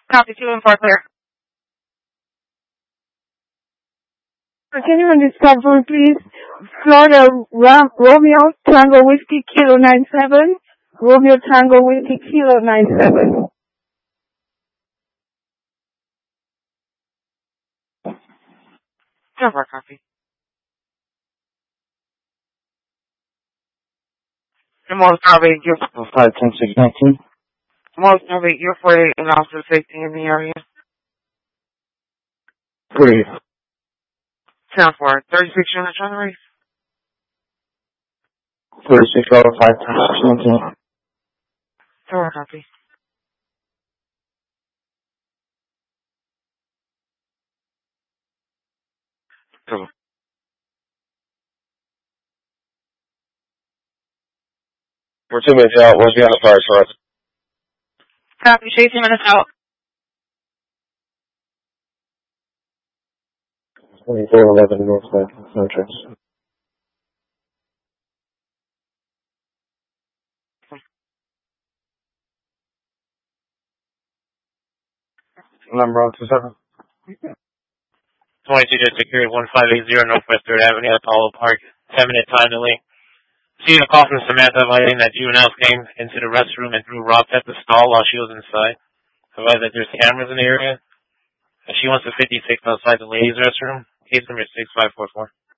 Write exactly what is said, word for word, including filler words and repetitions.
Copy two and four clear. Continue on this platform, please. Florida Ram- Romeo Tango Whiskey Kilo nine seven. Romeo Tango Whiskey Kilo nine seven. Two four copy. Most probably you're five ten six nineteen. most probably you're forty-eight and officer safety in the area. Three. Ten four. Thirty-six units on the race. Thirty-six over five ten six nineteen. Two four copy. Two. We're two minutes out. We'll be on the fire truck. Copy. Chase two minutes out. twenty-four eleven Northside Contracts. Number on two seven. twenty-two to security one five eight zero Northwest third Avenue, Apollo Park. ten minute time delay. Received a call from Samantha advising that juveniles came into the restroom and threw rocks at the stall while she was inside. Advised that there's cameras in the area. And she wants the fifty-six outside the ladies' restroom. Case number six five four four.